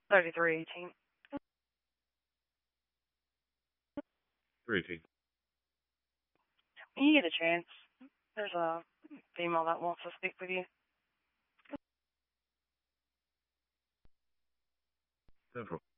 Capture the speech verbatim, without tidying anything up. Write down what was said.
thirty-three eighteen. three eighteen. When you get a chance, there's a female that wants to speak with you. Central.